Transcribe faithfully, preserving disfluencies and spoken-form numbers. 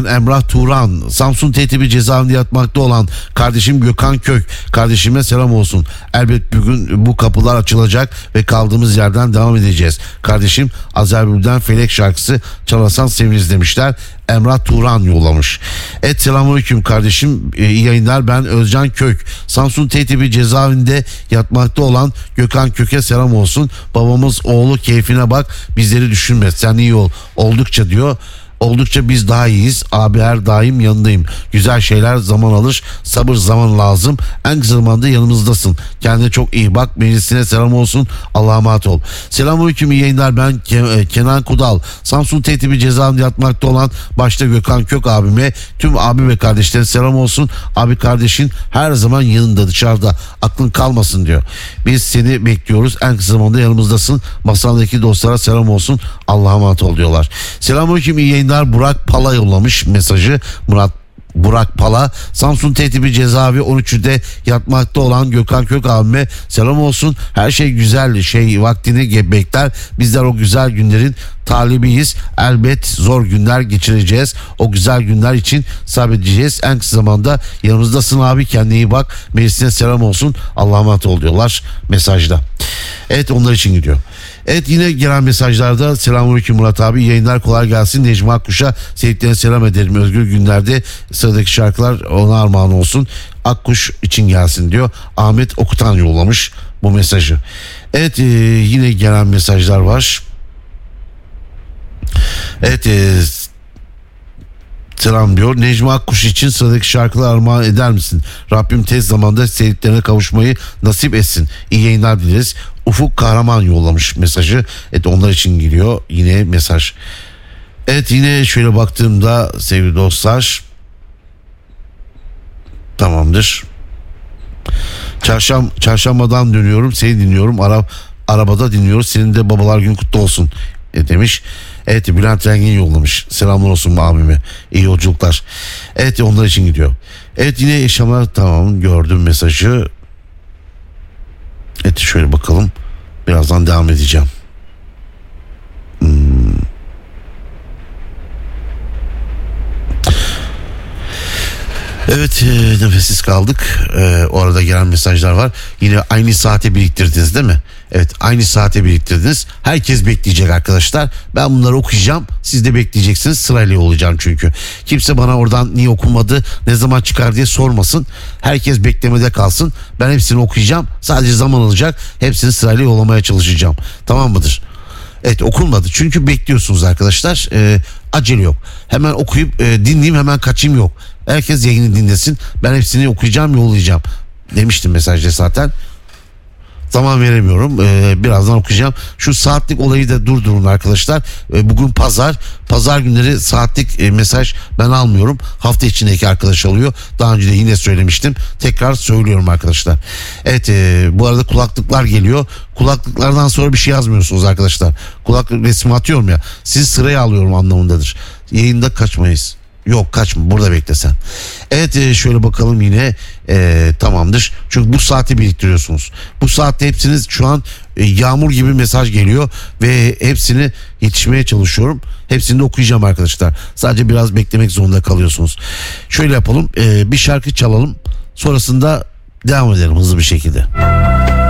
Emrah Turan, Samsun T T B cezaevinde yatmakta olan kardeşim Gökhan Kök, kardeşime selam olsun. Elbet bugün bu kapılar açılacak ve kaldığımız yerden devam edeceğiz. Kardeşim Azerbaycan Felek şarkısı çalasan seviniriz demişler. Emrah Turan yollamış. Et selamünaleyküm kardeşim, e, iyi yayınlar, ben Özcan Kök. Samsun T T B cezaevinde yatmakta olan Gökhan Kök'e selam olsun. Babamız oğlu keyfine bak, bizleri düşünme, sen iyi ol oldukça diyor. Oldukça biz daha iyiyiz. Abi her daim yanındayım. Güzel şeyler zaman alır. Sabır zaman lazım. En kısa zamanda yanımızdasın. Kendine çok iyi bak. Meclisine selam olsun. Allah'a emanet ol. Selamünaleyküm, iyi yayınlar. Ben Kenan Kudal. Samsun T T B cezaevinde yatmakta olan başta Gökhan Kök abime, tüm abi ve kardeşlerine selam olsun. Abi kardeşin her zaman yanında, dışarıda. Aklın kalmasın diyor. Biz seni bekliyoruz. En kısa zamanda yanımızdasın. Masaldaki dostlara selam olsun. Allah'a emanet ol diyorlar. Selamünaleyküm, iyi yayınlar. Burak Pala yollamış mesajı. Murat Burak Pala, Samsun T T B cezaevi on üçünde yatmakta olan Gökhan Kök abime selam olsun. Her şey güzel, şey vaktini bekler. Bizler o güzel günlerin talibiyiz. Elbet zor günler geçireceğiz. O güzel günler için sabredeceğiz. En kısa zamanda yanımızdasın abi, kendine iyi bak. Meclisine selam olsun. Allah'a emanet ol diyorlar mesajda. Evet, onlar için gidiyor. Evet, yine gelen mesajlarda selamünaleyküm Murat abi, yayınlar kolay gelsin. Necmi Akkuş'a sevdiklerine selam ederim. Özgür günlerde sıradaki şarkılar ona armağan olsun. Akkuş için gelsin diyor. Ahmet Okutan yollamış bu mesajı. Evet, e, yine gelen mesajlar var. Evet, e, selam diyor. Necmi Akkuş için sıradaki şarkılar armağan eder misin? Rabbim tez zamanda sevdiklerine kavuşmayı nasip etsin. İyi yayınlar dileriz. Ufuk Kahraman yollamış mesajı. Evet, onlar için geliyor yine mesaj. Evet, yine şöyle baktığımda sevgili dostlar, tamamdır. Çarşam, çarşambadan dönüyorum, seni dinliyorum. Ara, arabada dinliyoruz. Senin de babalar günü kutlu olsun e, demiş. Evet, Bülent Rengin yollamış. Selamlar olsun abime. İyi yolculuklar. Evet, onlar için gidiyor. Evet, yine yaşamlar, tamam, gördüm mesajı. Evet, şöyle bakalım. Birazdan devam edeceğim. Hmm. Evet, e, nefessiz kaldık. E, o arada gelen mesajlar var. Yine aynı saate biriktirdiniz değil mi? Evet, aynı saate biriktirdiniz. Herkes bekleyecek arkadaşlar. Ben bunları okuyacağım. Siz de bekleyeceksiniz. Sırayla olacağım çünkü. Kimse bana oradan niye okunmadı, ne zaman çıkar diye sormasın. Herkes beklemede kalsın. Ben hepsini okuyacağım. Sadece zaman alacak. Hepsini sırayla yollamaya çalışacağım. Tamam mıdır? Evet, okunmadı. Çünkü bekliyorsunuz arkadaşlar. Ee, acele yok. Hemen okuyup e, dinleyeyim, hemen kaçayım yok. Herkes yayını dinlesin. Ben hepsini okuyacağım, yollayacağım. Demiştim mesajda zaten. Zaman veremiyorum. Ee, birazdan okuyacağım. Şu saatlik olayı da durdurun arkadaşlar. Ee, bugün pazar. Pazar günleri saatlik e, mesaj ben almıyorum. Hafta içindeki arkadaş alıyor. Daha önce de yine söylemiştim. Tekrar söylüyorum arkadaşlar. Evet, e, bu arada kulaklıklar geliyor. Kulaklıklardan sonra bir şey yazmıyorsunuz arkadaşlar. Kulaklık resmi atıyorum ya. Sizi sıraya alıyorum anlamındadır. Yayında kaçmayız. Yok, kaçma, burada bekle sen. Evet, e, şöyle bakalım yine e, tamamdır. Çünkü bu saati biriktiriyorsunuz. Bu saatte hepsiniz şu an e, yağmur gibi mesaj geliyor ve hepsini yetişmeye çalışıyorum. Hepsini de okuyacağım arkadaşlar. Sadece biraz beklemek zorunda kalıyorsunuz. Şöyle yapalım, e, bir şarkı çalalım. Sonrasında devam edelim hızlı bir şekilde.